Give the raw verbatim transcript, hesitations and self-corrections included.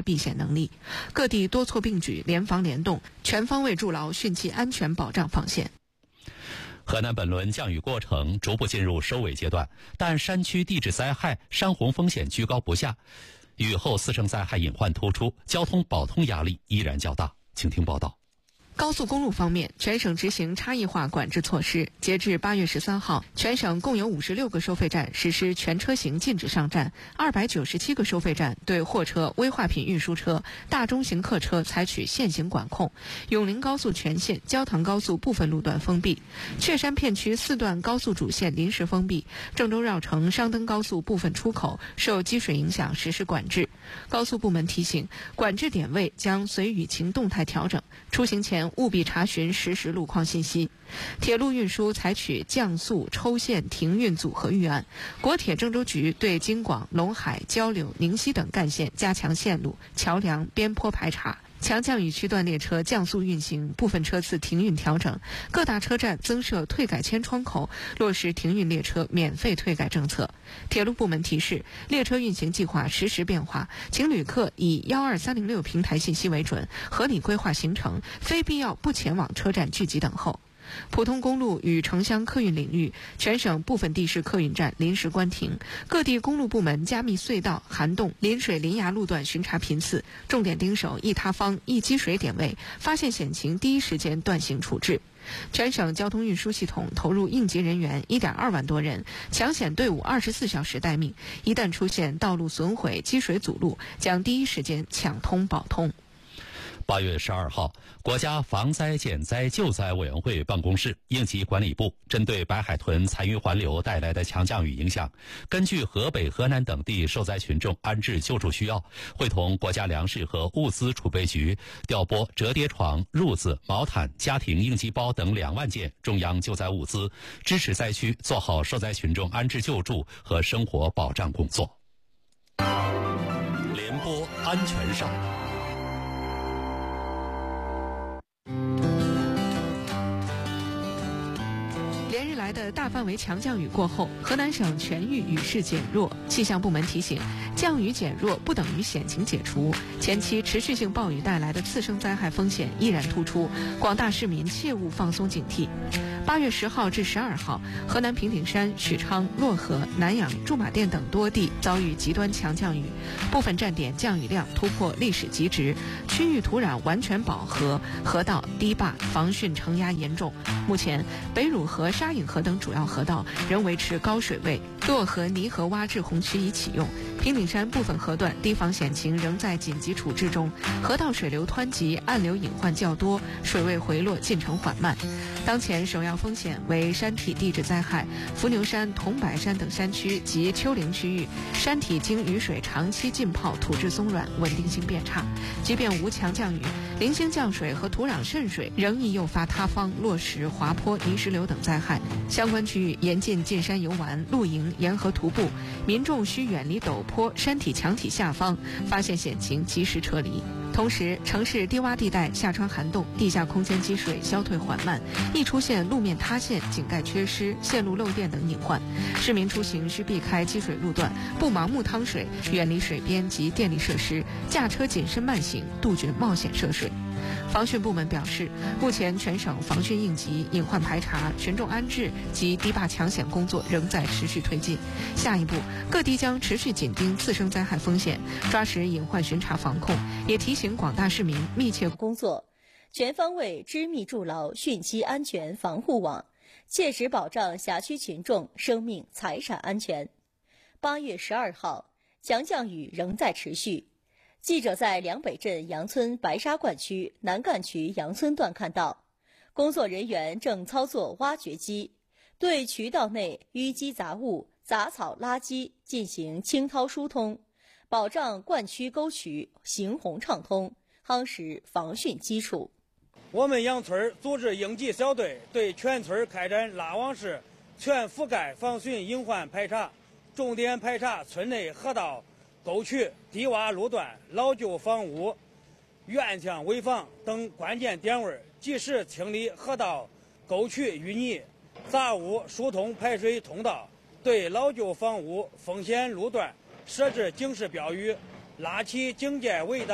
避险能力。各地多措并举，联防联动，全方位筑牢汛期安全保障防线。 河南本轮降雨过程逐步进入收尾阶段，但山区地质灾害山洪风险居高不下，雨后次生灾害隐患突出，交通保通压力依然较大。请听报道。 高速公路方面，全省执行差异化管制措施。截至八月十三号，全省共有五十六个收费站实施全车型禁止上站，二百九十七个收费站对货车、危化品运输车、大中型客车采取限行管控。永陵高速全线、焦塘高速部分路段封闭，确山片区四段高速主线临时封闭。郑州绕城商登高速部分出口受积水影响实施管制。高速部门提醒，管制点位将随雨情动态调整，出行前务必查询实时路况信息。铁路运输采取降速、抽线、停运组合预案。国铁郑州局对京广、陇海、交柳、宁西等干线加强线路、桥梁、边坡排查。强降雨区段列车降速运行，部分车次停运调整。各大车站增设退改签窗口，落实停运列车免费退改政策。铁路部门提示，列车运行计划实时变化，请旅客以一二三零六平台信息为准，合理规划行程，非必要不前往车站聚集等候。普通公路与城乡客运领域，全省部分地市客运站临时关停，各地公路部门加密隧道、涵洞、临水临崖路段巡查频次，重点盯守易塌方、易积水点位，发现险情第一时间断行处置。全省交通运输系统投入应急人员 一点二万多人，抢险队伍二十四小时待命，一旦出现道路损毁、积水阻路，将第一时间抢通保通。 八月十二号，国家防灾减灾救灾委员会办公室、应急管理部针对白海豚残余环流带来的强降雨影响，根据河北、河南等地受灾群众安置救助需要，会同国家粮食和物资储备局调拨折叠床、褥子、毛毯、家庭应急包等两万件中央救灾物资，支持灾区做好受灾群众安置救助和生活保障工作。联播安全上。 连日来的大范围强降雨过后，河南省全域雨势减弱。气象部门提醒，降雨减弱不等于险情解除，前期持续性暴雨带来的次生灾害风险依然突出，广大市民切勿放松警惕。八月十号至十二号，河南平顶山、许昌、漯河、南阳、驻马店等多地遭遇极端强降雨，部分站点降雨量突破历史极值，区域土壤完全饱和，河道、堤坝、防汛承压严重。目前，北汝河、沙隐河等主要河道仍维持高水位，漯河泥河洼滞洪区已启用。平顶山部分河段堤防险情仍在紧急处置中，河道水流湍急，暗流隐患较多，水位回落进程缓慢。当前首要风险为山体地质灾害，伏牛山、桐柏山等山区及丘陵区域，山体经雨水长期浸泡，土质松软，稳定性变差。即便无强降雨，零星降水和土壤渗水仍易诱发塌方、落石、滑坡、泥石流等灾害。相关区域严禁进山游玩、露营、沿河徒步，民众需远离陡坡、山体墙体下方，发现险情及时撤离。同时，城市低洼地带下穿涵洞，地下空间积水消退缓慢，易出现路面塌陷、井盖缺失、线路漏电等隐患。市民出行需避开积水路段，不盲目趟水，远离水边及电力设施，驾车谨慎慢行，杜绝冒险涉水。防汛部门表示，目前全省防汛应急、隐患排查、群众安置及堤坝抢险工作仍在持续推进。下一步，各地将持续紧盯次生灾害风险，抓实隐患巡查防控，也提醒广大市民密切工作，全方位织密筑牢汛期安全防护网，切实保障辖区群众生命财产安全。八月十二号，强降雨仍在持续。记者在梁北镇杨村白沙灌区南干渠杨村段看到，工作人员正操作挖掘机，对渠道内淤积杂物、杂草、垃圾进行清掏疏通，保障灌区沟渠行洪畅通，夯实防汛基础。 我们杨村组织应急小队对全村开展拉网式全覆盖防汛隐患排查，重点排查村内河道、沟渠、低洼路段、老旧房屋、院墙危房等关键点位，及时清理河道、沟渠淤泥、杂物，疏通排水通道。对老旧房屋、风险路段设置警示标语，拉起警戒围挡。